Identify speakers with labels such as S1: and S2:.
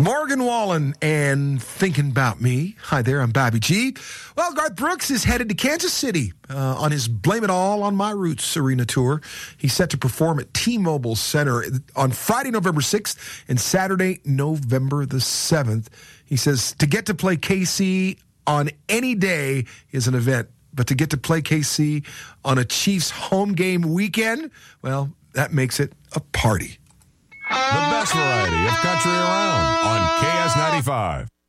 S1: Morgan Wallen and Thinking About Me. Hi there, I'm Bobby G. Well, Garth Brooks is headed to Kansas City on his Blame It All on My Roots arena tour. He's set to perform at T-Mobile Center on Friday, November 6th and Saturday, November the 7th. He says to get to play KC on any day is an event, but to get to play KC on a Chiefs home game weekend, well, that makes it a party.
S2: The best variety of country around on KS95.